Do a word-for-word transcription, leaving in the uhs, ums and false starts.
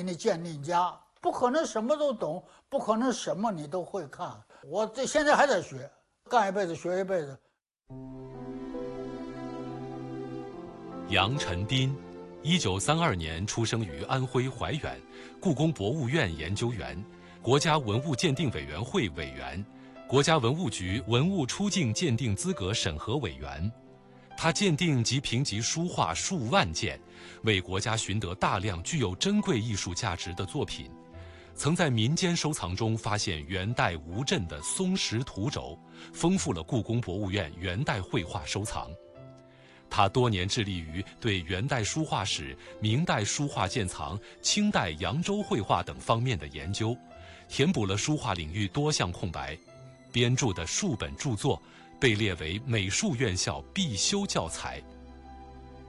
名的鉴定家，不可能什么都懂，不可能什么你都会看。我这现在还在学，干一辈子学一辈子。 杨晨斌，一九三二年出生于安徽怀远，故宫博物院研究员，国家文物鉴定委员会委员，国家文物局文物出境鉴定资格审核委员。他鉴定及评级书画数万件，为国家寻得大量具有珍贵艺术价值的作品。曾在民间收藏中发现元代吴镇的松石图轴，丰富了故宫博物院元代绘画收藏。他多年致力于对元代书画史、明代书画鉴藏、清代扬州绘画等方面的研究，填补了书画领域多项空白。编著的数本著作被列为美术院校必修教材。